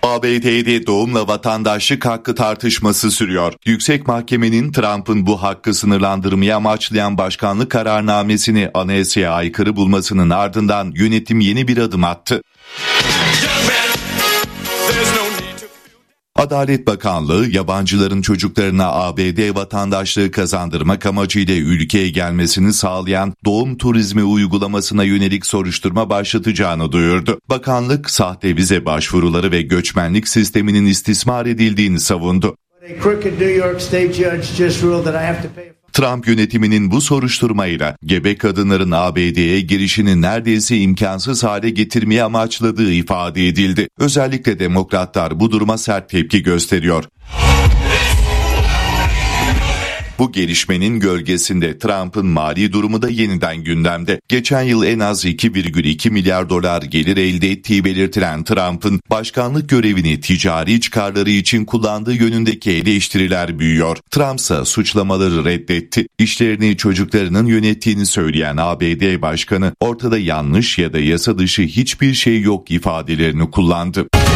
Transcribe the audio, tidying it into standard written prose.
ABD'de doğumla vatandaşlık hakkı tartışması sürüyor. Yüksek Mahkemenin Trump'ın bu hakkı sınırlandırmayı amaçlayan başkanlık kararnamesini anayasaya aykırı bulmasının ardından yönetim yeni bir adım attı. Adalet Bakanlığı, yabancıların çocuklarına ABD vatandaşlığı kazandırmak amacıyla ülkeye gelmesini sağlayan doğum turizmi uygulamasına yönelik soruşturma başlatacağını duyurdu. Bakanlık, sahte vize başvuruları ve göçmenlik sisteminin istismar edildiğini savundu. Trump yönetiminin bu soruşturmayla gebe kadınların ABD'ye girişini neredeyse imkansız hale getirmeye amaçladığı ifade edildi. Özellikle demokratlar bu duruma sert tepki gösteriyor. Bu gelişmenin gölgesinde Trump'ın mali durumu da yeniden gündemde. Geçen yıl en az 2,2 milyar dolar gelir elde ettiği belirtilen Trump'ın başkanlık görevini ticari çıkarları için kullandığı yönündeki eleştiriler büyüyor. Trump ise suçlamaları reddetti. İşlerini çocuklarının yönettiğini söyleyen ABD Başkanı, ortada yanlış ya da yasa dışı hiçbir şey yok ifadelerini kullandı.